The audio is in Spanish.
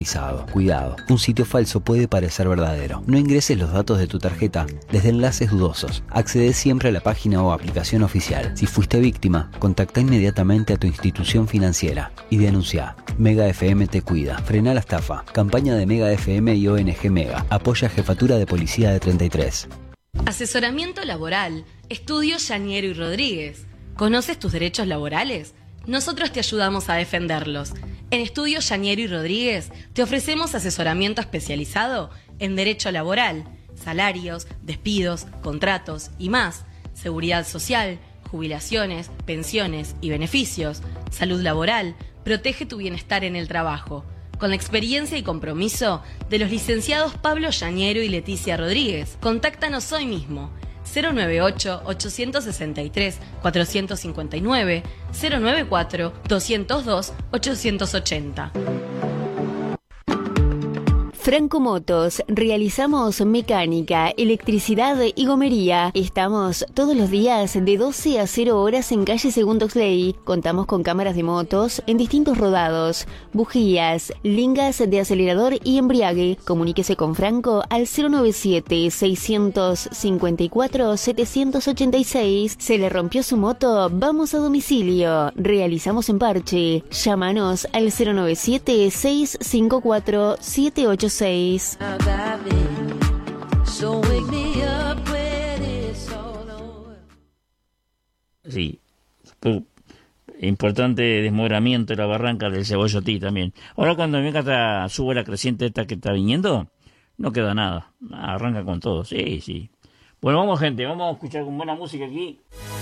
Cuidado, un sitio falso puede parecer verdadero. No ingreses los datos de tu tarjeta desde enlaces dudosos. Accede siempre a la página o aplicación oficial. Si fuiste víctima, contacta inmediatamente a tu institución financiera y denuncia. Mega FM te cuida. Frena la estafa. Campaña de Mega FM y ONG Mega. Apoya Jefatura de Policía de 33. Asesoramiento laboral. Estudio Yaniero y Rodríguez. ¿Conoces tus derechos laborales? Nosotros te ayudamos a defenderlos. En Estudio Yaniero y Rodríguez te ofrecemos asesoramiento especializado en derecho laboral, salarios, despidos, contratos y más, seguridad social, jubilaciones, pensiones y beneficios, salud laboral, protege tu bienestar en el trabajo. Con la experiencia y compromiso de los licenciados Pablo Yaniero y Leticia Rodríguez. Contáctanos hoy mismo. 098-863-459, 094-202-880. Franco Motos, realizamos mecánica, electricidad y gomería. Estamos todos los días de 12 a 0 horas en calle Segundo Oxley. Contamos con cámaras de motos en distintos rodados, bujías, lingas de acelerador y embriague. Comuníquese con Franco al 097-654-786. ¿Se le rompió su moto? Vamos a domicilio. Realizamos en Parche. Llámanos al 097-654-786. Sí, importante desmoronamiento de la barranca del Cebollotí también. Ahora cuando venga sube la creciente esta que está viniendo, no queda nada, arranca con todo, sí. Bueno, vamos gente, vamos a escuchar con buena música aquí.